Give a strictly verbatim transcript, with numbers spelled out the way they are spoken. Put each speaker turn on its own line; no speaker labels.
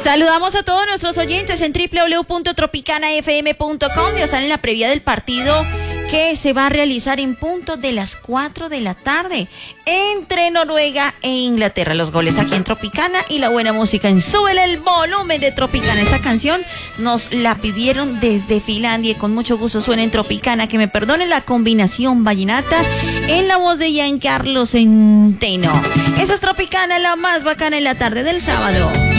Saludamos a todos nuestros oyentes en doble u doble u doble u punto tropicana f m punto com. Ya sale la previa del partido que se va a realizar en punto de las cuatro de la tarde entre Noruega e Inglaterra. Los goles aquí en Tropicana y la buena música en Súbele el volumen de Tropicana. Esta canción nos la pidieron desde Finlandia y con mucho gusto suena en Tropicana. Que me perdone la combinación vallenata en la voz de Giancarlo Centeno. Esa es Tropicana, la más bacana en la tarde del sábado.